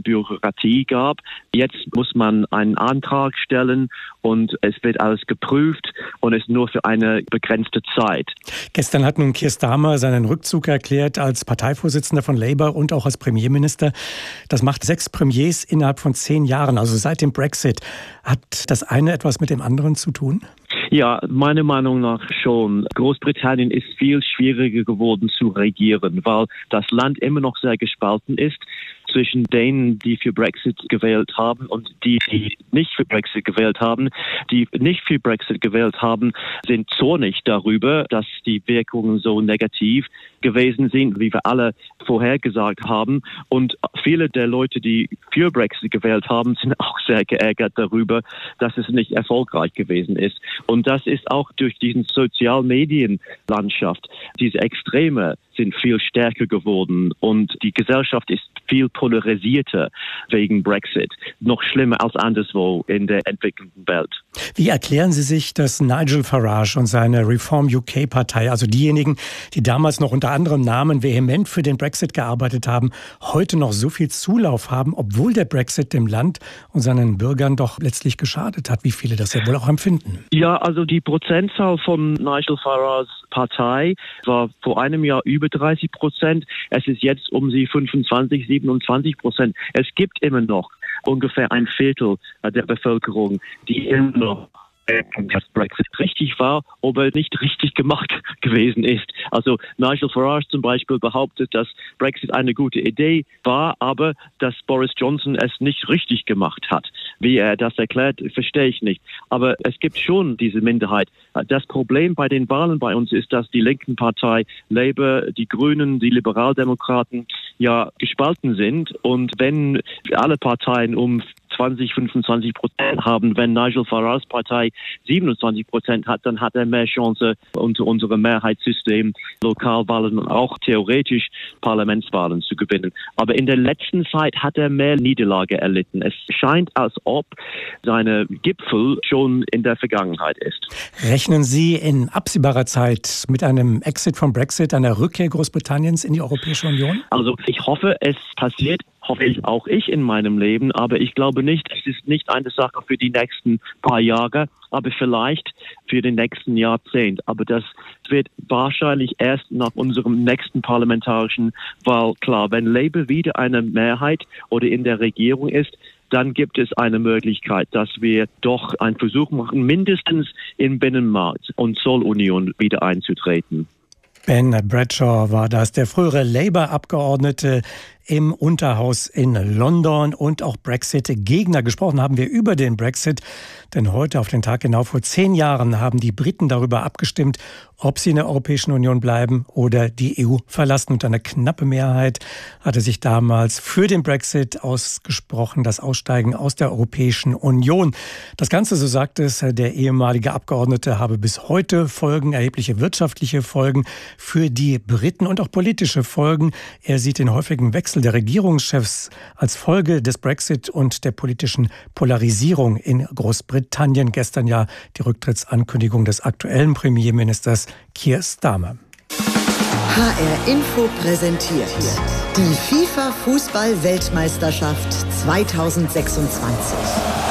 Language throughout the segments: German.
Bürokratie gab. Jetzt muss man einen Antrag stellen und es wird alles geprüft und es nur für eine begrenzte Zeit. Gestern hat nun Keir Starmer seinen Rückzug erklärt als Parteivorsitzender von Labour und auch als Premierminister. Das macht 6 Premiers innerhalb von 10 Jahren, also seit dem Brexit. Hat das eine etwas mit dem anderen zu tun? Ja, meiner Meinung nach schon. Großbritannien ist viel schwieriger geworden zu regieren, weil das Land immer noch sehr gespalten ist zwischen denen, die für Brexit gewählt haben und die nicht für Brexit gewählt haben. Die nicht für Brexit gewählt haben, sind zornig darüber, dass die Wirkungen so negativ gewesen sind, wie wir alle vorhergesagt haben. Und viele der Leute, die für Brexit gewählt haben, sind auch sehr geärgert darüber, dass es nicht erfolgreich gewesen ist. Und das ist auch durch diesen Sozialmedienlandschaft. Diese Extreme sind viel stärker geworden und die Gesellschaft ist viel polarisierter wegen Brexit. Noch schlimmer als anderswo in der entwickelten Welt. Wie erklären Sie sich, dass Nigel Farage und seine Reform UK-Partei, also diejenigen, die damals noch unter anderem Namen vehement für den Brexit gearbeitet haben, heute noch so viel Zulauf haben, obwohl der Brexit dem Land und seinen Bürgern doch letztlich geschadet hat, wie viele das ja wohl auch empfinden? Ja, also die Prozentzahl von Nigel Farages Partei war vor einem Jahr über 30%. Es ist jetzt um die 25-27%. Es gibt immer noch ungefähr ein Viertel der Bevölkerung, die immer noch dass Brexit richtig war, aber nicht richtig gemacht gewesen ist. Also Nigel Farage zum Beispiel behauptet, dass Brexit eine gute Idee war, aber dass Boris Johnson es nicht richtig gemacht hat. Wie er das erklärt, verstehe ich nicht. Aber es gibt schon diese Minderheit. Das Problem bei den Wahlen bei uns ist, dass die linken Partei, Labour, die Grünen, die Liberaldemokraten ja gespalten sind. Und wenn alle Parteien um 20-25% haben, wenn Nigel Farages Partei 27% hat, dann hat er mehr Chance unter unserem Mehrheitssystem Lokalwahlen und auch theoretisch Parlamentswahlen zu gewinnen. Aber in der letzten Zeit hat er mehr Niederlage erlitten. Es scheint, als ob seine Gipfel schon in der Vergangenheit ist. Rechnen Sie in absehbarer Zeit mit einem Exit vom Brexit, einer Rückkehr Großbritanniens in die Europäische Union? Also ich hoffe, es passiert. Hoffe ich auch in meinem Leben, aber ich glaube nicht, es ist nicht eine Sache für die nächsten paar Jahre, aber vielleicht für den nächsten Jahrzehnt. Aber das wird wahrscheinlich erst nach unserem nächsten parlamentarischen Wahl klar. Wenn Labour wieder eine Mehrheit oder in der Regierung ist, dann gibt es eine Möglichkeit, dass wir doch einen Versuch machen, mindestens im Binnenmarkt und Zollunion wieder einzutreten. Ben Bradshaw war das, der frühere Labour-Abgeordnete im Unterhaus in London und auch Brexit-Gegner. Gesprochen haben wir über den Brexit, denn heute auf den Tag genau vor 10 Jahren haben die Briten darüber abgestimmt, ob sie in der Europäischen Union bleiben oder die EU verlassen. Und eine knappe Mehrheit hatte sich damals für den Brexit ausgesprochen, das Aussteigen aus der Europäischen Union. Das Ganze, so sagt es der ehemalige Abgeordnete, habe bis heute Folgen, erhebliche wirtschaftliche Folgen für die Briten und auch politische Folgen. Er sieht den häufigen Wechsel der Regierungschefs als Folge des Brexit und der politischen Polarisierung in Großbritannien. Gestern ja die Rücktrittsankündigung des aktuellen Premierministers Keir Starmer. HR Info präsentiert die FIFA-Fußball-Weltmeisterschaft 2026.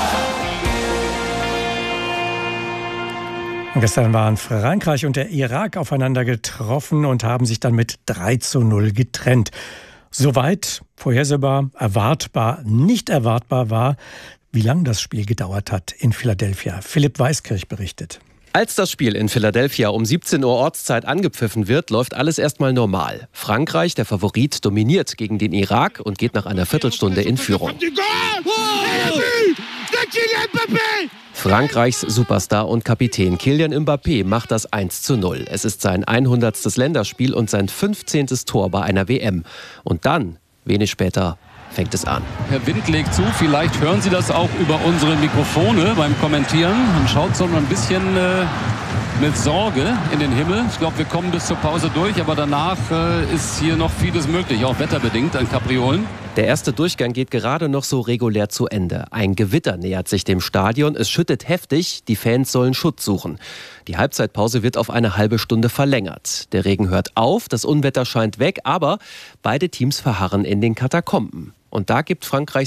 Gestern waren Frankreich und der Irak aufeinander getroffen und haben sich dann mit 3:0 getrennt. Soweit vorhersehbar, erwartbar, nicht erwartbar war, wie lange das Spiel gedauert hat in Philadelphia. Philipp Weiskirch berichtet. Als das Spiel in Philadelphia um 17 Uhr Ortszeit angepfiffen wird, läuft alles erstmal normal. Frankreich, der Favorit, dominiert gegen den Irak und geht nach einer Viertelstunde in Führung. Frankreichs Superstar und Kapitän Kylian Mbappé macht das 1:0. Es ist sein 100. Länderspiel und sein 15. Tor bei einer WM. Und dann, wenig später, fängt es an. Herr Wind legt zu, vielleicht hören Sie das auch über unsere Mikrofone beim Kommentieren und schaut so ein bisschen mit Sorge in den Himmel. Ich glaube, wir kommen bis zur Pause durch, aber danach ist hier noch vieles möglich, auch wetterbedingt an Kapriolen. Der erste Durchgang geht gerade noch so regulär zu Ende. Ein Gewitter nähert sich dem Stadion. Es schüttet heftig. Die Fans sollen Schutz suchen. Die Halbzeitpause wird auf eine halbe Stunde verlängert. Der Regen hört auf, das Unwetter scheint weg, aber beide Teams verharren in den Katakomben. Und da gibt Frankreich